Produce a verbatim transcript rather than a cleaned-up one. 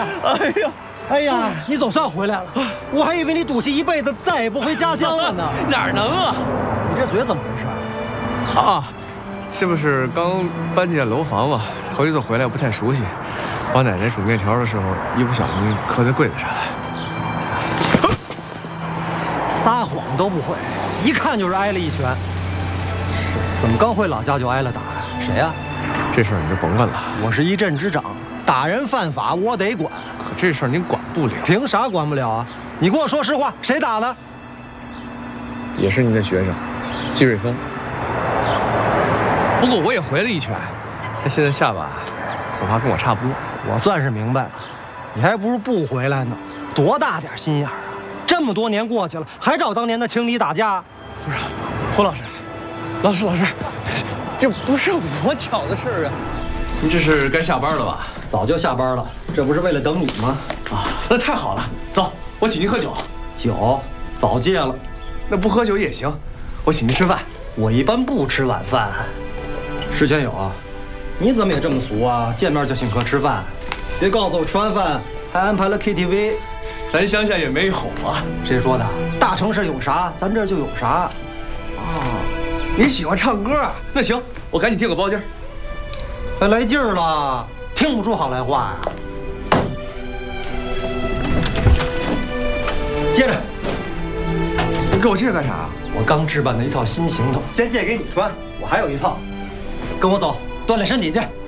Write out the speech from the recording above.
哎呀， 哎呀，你总算回来了，我还以为你赌气一辈子再也不回家乡了呢。 哪能啊？ 你这嘴怎么回事？ 啊，是不是刚搬进楼房嘛？头一次回来不太熟悉，把奶奶煮面条的时候一不小心磕在柜子上了。 撒谎都不会，一看就是挨了一拳。是，怎么刚回老家就挨了打呀？谁呀？ 这事儿你就甭问了， 我是一镇之长，打人犯法我得管。 可这事儿您管不了。 凭啥管不了啊？你给我说实话，谁打的？ 也是您的学生，季瑞峰。不过我也回了一拳，他现在下巴恐怕跟我差不多。 我算是明白了，你还不如不回来呢，多大点心眼儿啊！这么多年过去了，还找当年的情敌打架？ 不是，胡老师，老师老师，这不是我挑的事儿啊！您这是该下班了吧？ 早就下班了，这不是为了等你吗？ 啊，那太好了，走，我请您喝酒。 酒早戒了， 那不喝酒也行，我请您吃饭。 我一般不吃晚饭。石全友啊，你怎么也这么俗啊？见面就请客吃饭，别告诉我吃完饭还安排了 K T V。 咱乡下也没有啊。 谁说的？大城市有啥，咱这就有啥。 哦，你喜欢唱歌啊？那行，我赶紧订个包间。 还来劲儿了，听不出好赖话呀？接着， 你给我这个干啥？ 我刚置办的一套新行头，先借给你穿，我还有一套。跟我走，锻炼身体去。